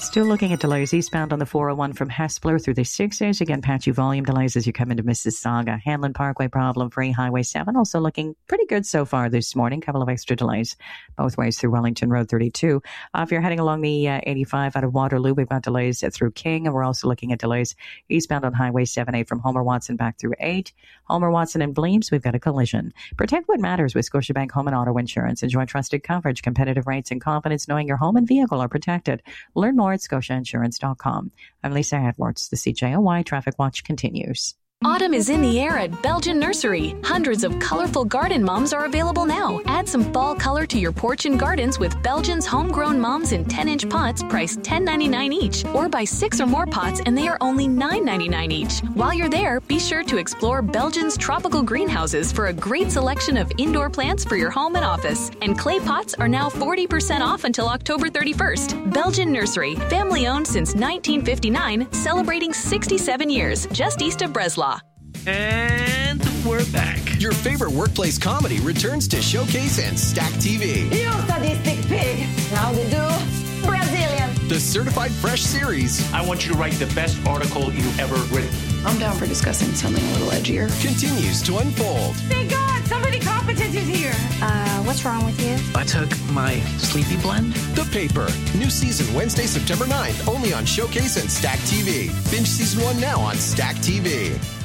Still looking at delays eastbound on the 401 from Hespeler through the 6s. Again, patchy volume delays as you come into Mississauga. Hanlon Parkway problem free. Highway 7 also looking pretty good so far this morning. Couple of extra delays both ways through Wellington Road 32. If you're heading along the 85 out of Waterloo, we've got delays through King, and we're also looking at delays eastbound on Highway 7A from Homer Watson back through 8. Homer Watson and Bleems, we've got a collision. Protect what matters with Scotiabank Home and Auto Insurance. Enjoy trusted coverage, competitive rates, and confidence knowing your home and vehicle are protected. Learn more at scotiainsurance.com. I'm Lisa Edwards. The CJOY Traffic Watch continues. Autumn is in the air at Belgian Nursery. Hundreds of colorful garden moms are available now. Add some fall color to your porch and gardens with Belgian's homegrown moms in 10-inch pots priced $10.99 each. Or buy 6 or more pots and they are only $9.99 each. While you're there, be sure to explore Belgian's tropical greenhouses for a great selection of indoor plants for your home and office. And clay pots are now 40% off until October 31st. Belgian Nursery, family owned since 1959, celebrating 67 years, just east of Breslau. And we're back. Your favorite workplace comedy returns to Showcase and Stack TV. You sadistic pig. How to do? Brazilian. The Certified Fresh series. I want you to write the best article you've ever written. I'm down for discussing something a little edgier. Continues to unfold. Thank God, somebody competent is here. What's wrong with you? I took my Sleepy Blend. The Paper. New season Wednesday, September 9th, only on Showcase and Stack TV. Binge season 1 now on Stack TV.